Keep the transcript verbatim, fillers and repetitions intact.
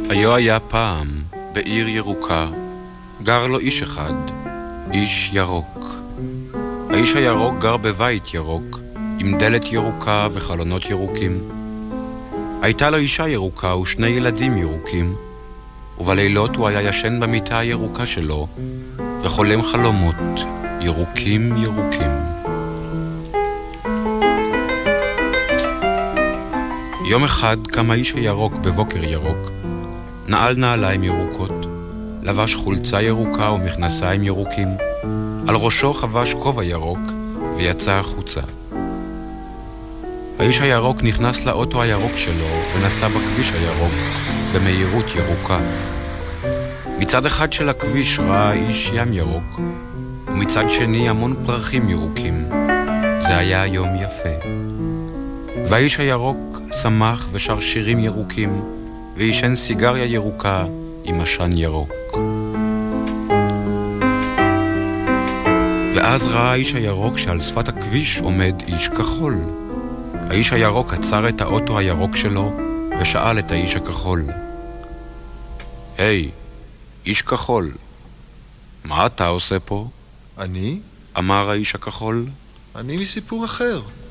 היו היה פעם, בעיר ירוקה, גר לו איש אחד, איש ירוק. האיש הירוק גר בבית ירוק, עם דלת ירוקה וחלונות ירוקים. הייתה לו אישה ירוקה ושני ילדים ירוקים, ובלילות הוא היה ישן במיטה הירוקה שלו, וחולם חלומות ירוקים ירוקים. יום אחד קם האיש הירוק בבוקר ירוק, נעל נעליים ירוקות, לבש חולצה ירוקה ומכנסיים ירוקים, על ראשו חבש כובע ירוק ויצא החוצה. האיש הירוק נכנס לאוטו הירוק שלו ונסע בכביש הירוק במהירות ירוקה. מצד אחד של הכביש ראה האיש ים ירוק, ומצד שני המון פרחים ירוקים. זה היה יום יפה. והאיש הירוק שמח ושר שירים ירוקים, וישן סיגריה ירוקה עם עשן ירוק. ואז ראה האיש הירוק שעל שפת הכביש עומד איש כחול. האיש הירוק עצר את האוטו הירוק שלו ושאל את האיש הכחול, היי, איש כחול, מה אתה עושה פה? אני? אמר האיש הכחול. אני מסיפור אחר.